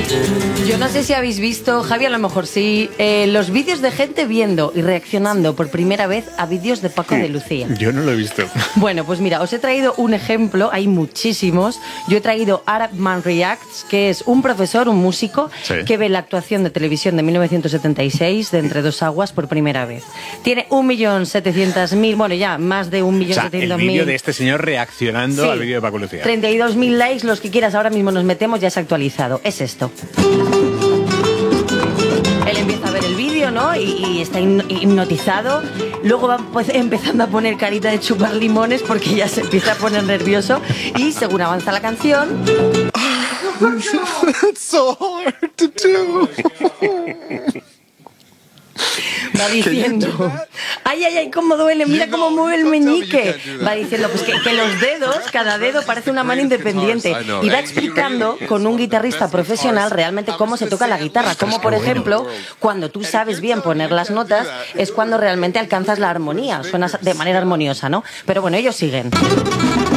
Yo no sé si habéis visto, Javi, a lo mejor sí, los vídeos de gente viendo y reaccionando por primera vez a vídeos de Paco de Lucía. Yo no lo he visto. Bueno, pues mira, os he traído un ejemplo, hay muchísimos. Yo he traído Arab Man Reacts, que es un profesor, un músico, Sí. que ve la actuación de televisión de 1976 de Entre dos aguas por primera vez. Tiene 1.700.000, bueno, ya más de O sea, 1.700.000. el vídeo de este señor reaccionando Sí. al vídeo de Paco Lucía. 32.000 likes, los que quieras, ahora mismo nos metemos, ya se ha actualizado. Es esto. Él empieza a ver el vídeo, ¿no? Y está hipnotizado. Luego va pues, empezando a poner carita de chupar limones porque ya se empieza a poner nervioso. Y según avanza la canción, It's so hard to do. va diciendo, ay, ay, ay, cómo duele, mira cómo mueve el meñique. Va diciendo pues que los dedos, cada dedo parece una mano independiente. Y va explicando con un guitarrista profesional realmente cómo se toca la guitarra. Como por ejemplo, cuando tú sabes bien poner las notas, es cuando realmente alcanzas la armonía. Suenas de manera armoniosa, ¿no? Pero bueno, ellos siguen.